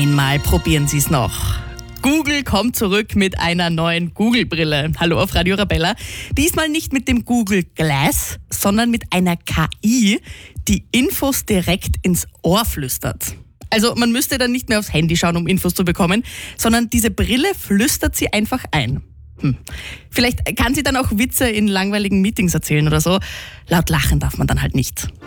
Einmal probieren Sie es noch. Google kommt zurück mit einer neuen Google-Brille. Hallo auf Radio Arabella. Diesmal nicht mit dem Google Glass, sondern mit einer KI, die Infos direkt ins Ohr flüstert. Also man müsste dann nicht mehr aufs Handy schauen, um Infos zu bekommen, sondern diese Brille flüstert sie einfach ein. Vielleicht kann sie dann auch Witze in langweiligen Meetings erzählen oder so. Laut lachen darf man dann halt nicht.